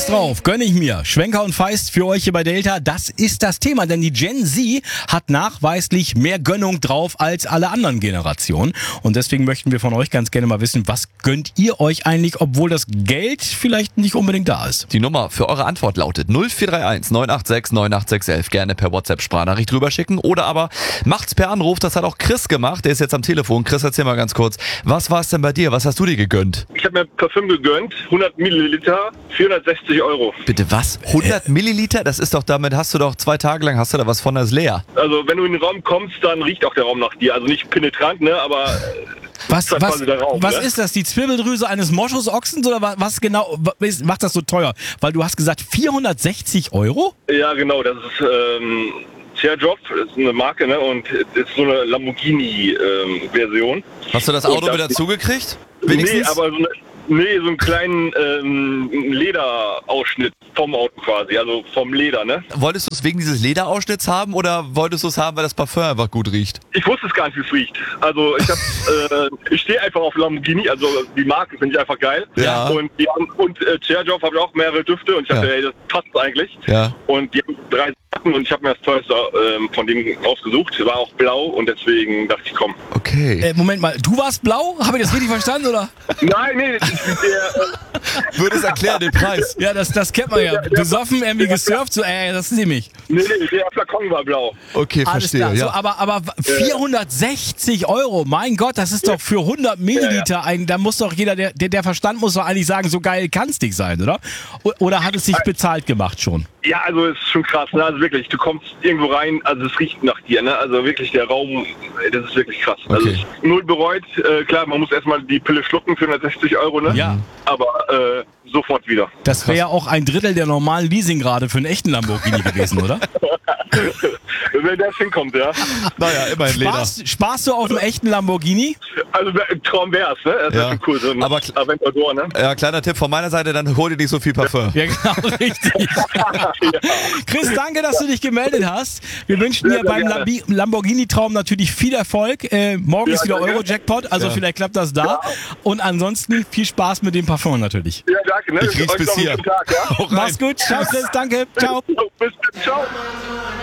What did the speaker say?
drauf? Gönn ich mir. Schwenker und Feist für euch hier bei Delta. Das ist das Thema, denn die Gen Z hat nachweislich mehr Gönnung drauf als alle anderen Generationen. Und deswegen möchten wir von euch ganz gerne mal wissen, was gönnt ihr euch eigentlich, obwohl das Geld vielleicht nicht unbedingt da ist? Die Nummer für eure Antwort lautet 0431 986 98611. Gerne per WhatsApp-Sprachnachricht drüber schicken oder aber macht's per Anruf. Das hat auch Chris gemacht. Der ist jetzt am Telefon. Chris, erzähl mal ganz kurz. Was war es denn bei dir? Was hast du dir gegönnt? Ich habe mir Parfüm gegönnt, 100 Milliliter, 460 Euro. Bitte was? 100 Milliliter? Das ist doch, damit hast du doch 2 Tage lang, hast du da was von, das ist leer. Also wenn du in den Raum kommst, dann riecht auch der Raum nach dir. Also nicht penetrant, ne, aber... Was ne? ist das? Die Zwirbeldrüse eines Moschusochsens oder was genau macht das so teuer? Weil du hast gesagt 460 Euro? Ja, genau, das ist Cherjoff, das ist eine Marke, ne, und das ist so eine Lamborghini-Version. Hast du das Auto wieder zugekriegt? Nee, aber so einen kleinen Lederausschnitt vom Auto quasi, also vom Leder, ne? Wolltest du es wegen dieses Lederausschnitts haben oder wolltest du es haben, weil das Parfüm einfach gut riecht? Ich wusste es gar nicht, wie es riecht. Also ich stehe einfach auf Lamborghini, also die Marke finde ich einfach geil. Ja. Und Cherjoff habe ich auch mehrere Düfte und ich dachte, ey, das passt eigentlich. Ja. Und die haben 3 Sachen und ich habe mir das teuerste von denen ausgesucht. War auch blau und deswegen dachte ich, komm. Okay. Moment mal, du warst blau? Habe ich das richtig verstanden, oder? Nein, nee, Würde es erklären, den Preis. Ja, das kennt man ja. Besoffen, irgendwie gesurft, so, das ist mich. nee, der Flakon war blau. Okay, Alles verstehe. klar, Ja. so, aber 460 Euro, mein Gott, das ist doch für 100 Milliliter da muss doch jeder, der Verstand muss doch eigentlich sagen, so geil kann es nicht sein, oder? Oder hat es sich bezahlt gemacht schon? Ja, also es ist schon krass, ne? Also wirklich, du kommst irgendwo rein, also es riecht nach dir, ne? Also wirklich der Raum, das ist wirklich krass. Okay. Also null bereut, klar, man muss erstmal die Pille schlucken für 160 Euro, ne? Ja. Aber sofort wieder. Das wäre ja auch ein Drittel der normalen Leasingrate für einen echten Lamborghini gewesen, oder? Wenn das hinkommt, ja. Naja, immerhin Leder. Sparst du auf einem echten Lamborghini? Also Traum wär's, ne? Das wäre schon cool, so ein Aber Aventador, ne? Ja, kleiner Tipp von meiner Seite, dann hol dir nicht so viel Parfum. Ja, genau, richtig. Chris, danke, dass du dich gemeldet hast. Wir wünschen dir beim Lamborghini-Traum natürlich viel Erfolg. Morgen ist wieder danke. Euro-Jackpot, also vielleicht klappt das da. Ja. Und ansonsten viel Spaß mit dem Parfum natürlich. Ja, danke, ne? Ich riech's Euch bis noch einen hier. schönen Tag, ja? Mach's gut. Ciao, Chris. Danke. Ciao. Bis dann. Ciao.